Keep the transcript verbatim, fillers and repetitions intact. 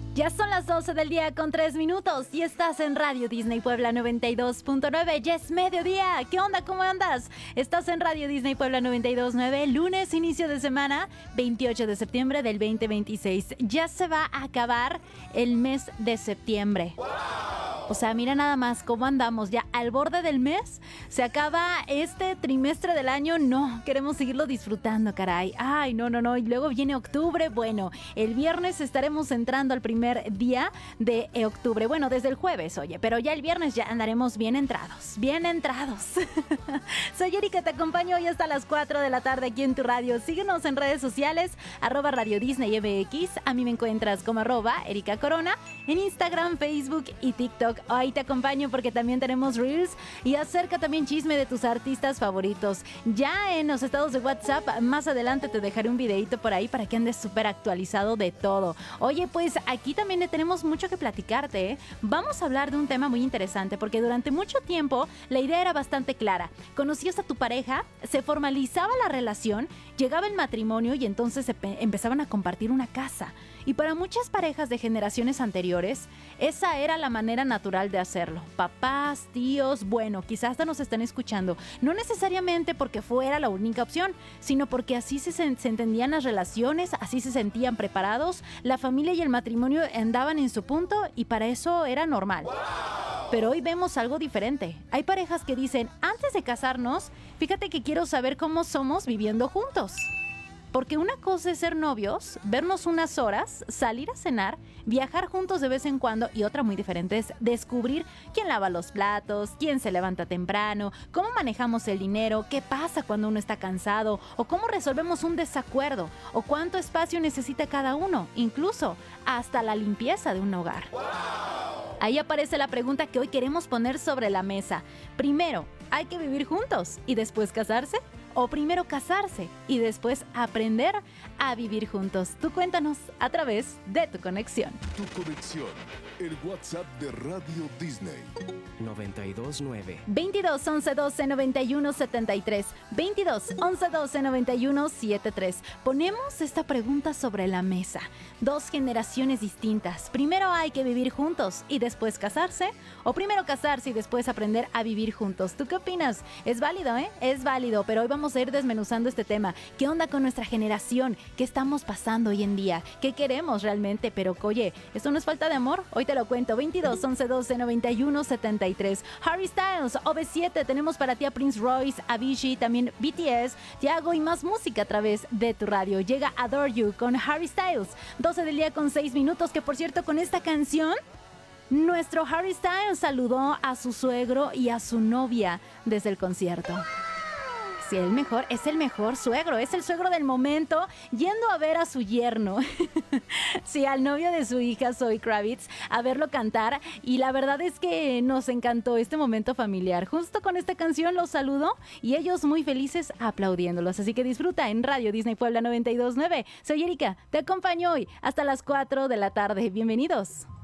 Ya son las doce del día con tres minutos y estás en Radio Disney Puebla noventa y dos punto nueve. Ya es mediodía. ¿Qué onda? ¿Cómo andas? Estás en Radio Disney Puebla noventa y dos punto nueve. Lunes, inicio de semana, veintiocho de septiembre del veinte veintiséis. Ya se va a acabar el mes de septiembre. O sea, mira nada más cómo andamos ya al borde del mes. Se acaba este trimestre del año. No, queremos seguirlo disfrutando, caray. Ay, no, no, no. Y luego viene octubre. Bueno, el viernes estaremos entrando al primer día de octubre. Bueno, desde el jueves, oye. Pero ya el viernes ya andaremos bien entrados. Bien entrados. Soy Erika, te acompaño hoy hasta las cuatro de la tarde aquí en tu radio. Síguenos en redes sociales, arroba Radio Disney M X. A mí me encuentras como arroba Erika Corona en Instagram, Facebook y TikTok. Ahí te acompaño porque también tenemos Reels y acerca también chisme de tus artistas favoritos. Ya en los estados de WhatsApp, más adelante te dejaré un videito por ahí para que andes súper actualizado de todo. Oye, pues aquí también le tenemos mucho que platicarte, ¿eh? Vamos a hablar de un tema muy interesante porque durante mucho tiempo la idea era bastante clara. Conocías a tu pareja, se formalizaba la relación, llegaba el matrimonio y entonces se pe- empezaban a compartir una casa. Y para muchas parejas de generaciones anteriores, esa era la manera natural de hacerlo. Papás, tíos, bueno, quizás hasta nos están escuchando. No necesariamente porque fuera la única opción, sino porque así se, se entendían las relaciones, así se sentían preparados, la familia y el matrimonio andaban en su punto y para eso era normal. Pero hoy vemos algo diferente. Hay parejas que dicen, antes de casarnos, fíjate que quiero saber cómo somos viviendo juntos. Porque una cosa es ser novios, vernos unas horas, salir a cenar, viajar juntos de vez en cuando y otra muy diferente es descubrir quién lava los platos, quién se levanta temprano, cómo manejamos el dinero, qué pasa cuando uno está cansado o cómo resolvemos un desacuerdo o cuánto espacio necesita cada uno, incluso hasta la limpieza de un hogar. Ahí aparece la pregunta que hoy queremos poner sobre la mesa. Primero, ¿hay que vivir juntos y después casarse? ¿O primero casarse y después aprender a vivir juntos? Tú cuéntanos a través de tu conexión. Tu conexión, el WhatsApp de Radio Disney. noventa y dos nueve. veintidós, once, doce, noventa y uno, setenta y tres. veintidós, once, doce, noventa y uno, setenta y tres. Ponemos esta pregunta sobre la mesa. Dos generaciones distintas. Primero hay que vivir juntos y después casarse. O primero casarse y después aprender a vivir juntos. ¿Tú qué opinas? Es válido, ¿eh? Es válido, pero hoy vamos Vamos a ir desmenuzando este tema. ¿Qué onda con nuestra generación? ¿Qué estamos pasando hoy en día? ¿Qué queremos realmente? Pero oye, ¿esto no es falta de amor? Hoy te lo cuento. veintidós, once, doce, noventa y uno, setenta y tres. Harry Styles, O V siete. Tenemos para ti a Prince Royce, Avicii, también B T S, Tiago y más música a través de tu radio. Llega Adore You con Harry Styles. doce del día con seis minutos. Que por cierto, con esta canción nuestro Harry Styles saludó a su suegro y a su novia desde el concierto. Sí, el mejor, es el mejor suegro, es el suegro del momento, yendo a ver a su yerno. Sí, al novio de su hija, Zoe Kravitz, a verlo cantar. Y la verdad es que nos encantó este momento familiar. Justo con esta canción los saludó y ellos muy felices aplaudiéndolos. Así que disfruta en Radio Disney Puebla noventa y dos punto nueve. Soy Erika, te acompaño hoy hasta las cuatro de la tarde. Bienvenidos.